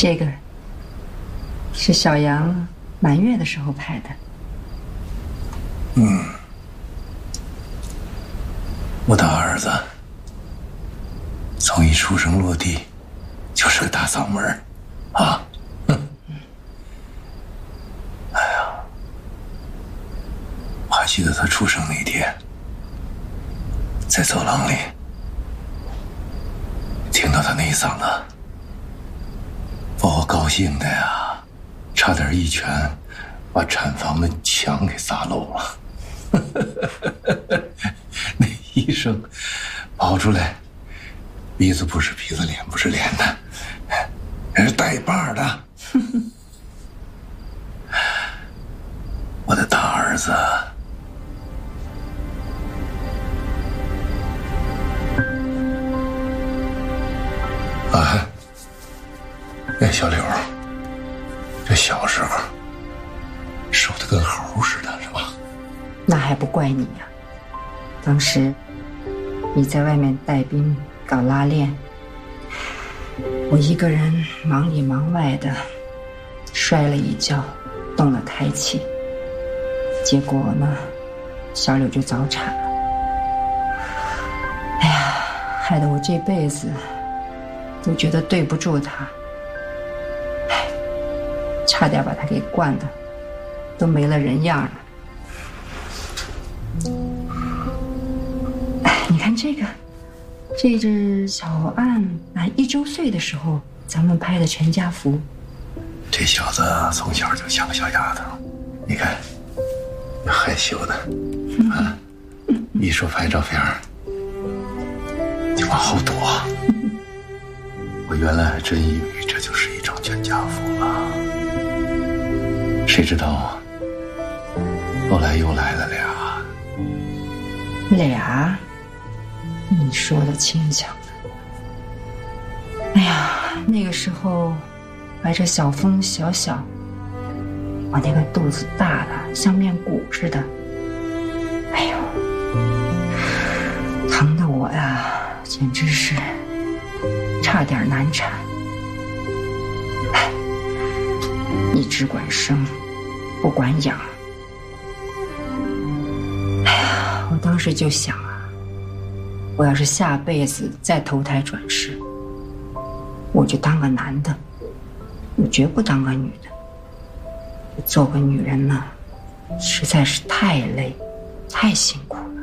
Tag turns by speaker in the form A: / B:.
A: 这个是小杨满月的时候拍的。
B: 我的儿子从一出生落地就是个大嗓门啊！哎呀，我还记得他出生那天，在走廊里听到他那一嗓子，把我高兴的呀，差点一拳把产房的墙给砸漏了。那医生跑出来，鼻子不是鼻子，脸不是脸的，那是带把的。我的大儿子，啊，那小柳，这小时候瘦得跟猴似的，是吧？
A: 那还不怪你呀，当时你在外面带兵搞拉练，我一个人忙里忙外的，摔了一跤，动了胎气，结果呢，小柳就早产了。哎呀，害得我这辈子都觉得对不住她，差点把她给惯的都没了人样了。你看这个，这是小安满1周岁的时候咱们拍的全家福。
B: 这小子从小就像个小丫头，你看，害羞的，啊，一说拍照片就往后躲。我原来还真以为这就是一张全家福了，谁知道后来又来了俩。
A: 俩？你说的轻巧的。哎呀，那个时候怀着小峰小小，我那个肚子大的像面鼓似的，哎呦，疼的我呀，简直是差点难产。你只管生，不管养。哎呀，我当时就想啊，我要是下辈子再投胎转世，我就当个男的，我绝不当个女的。做个女人呢，实在是太累，太辛苦了。